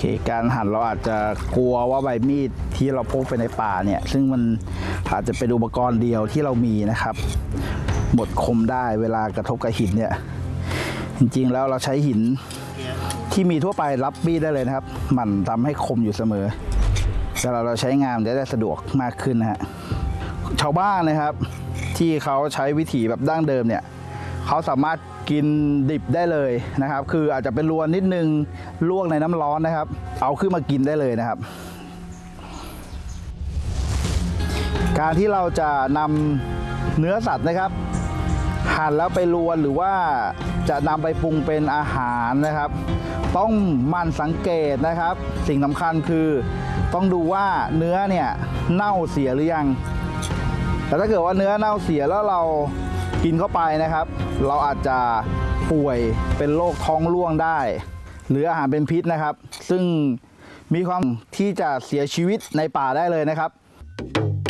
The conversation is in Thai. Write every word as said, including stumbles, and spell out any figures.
เคการหั่นเราอาจจะกลัวว่าใบมีดที่เราพกไปในป่าเนี่ยซึ่งมันอาจจะเป็นอุปกรณ์เดียวที่เรามีนะครับหมดคมได้เวลากระทบกับหินเนี่ยจริงๆแล้วเราใช้หินที่มีทั่วไปรับมีดได้เลยนะครับมันทำให้คมอยู่เสมอเวลาเราใช้งานจะได้สะดวกมากขึ้นนะฮะชาวบ้านนะครับที่เขาใช้วิถีแบบดั้งเดิมเนี่ยเขาสามารถกินดิบได้เลยนะครับคืออาจจะเป็นรวนนิดนึงลวกในน้ำร้อนนะครับเอาขึ้นมากินได้เลยนะครับการที่เราจะนำเนื้อสัตว์นะครับหั่นแล้วไปรวนหรือว่าจะนำไปปรุงเป็นอาหารนะครับต้องหมั่นสังเกตนะครับสิ่งสำคัญคือต้องดูว่าเนื้อเนี่ยเน่าเสียหรือยังแต่ถ้าเกิดว่าเนื้อเน่าเสียแล้วเรากินเข้าไปนะครับเราอาจจะป่วยเป็นโรคท้องร่วงได้หรืออาหารเป็นพิษนะครับซึ่งมีความที่จะเสียชีวิตในป่าได้เลยนะครับ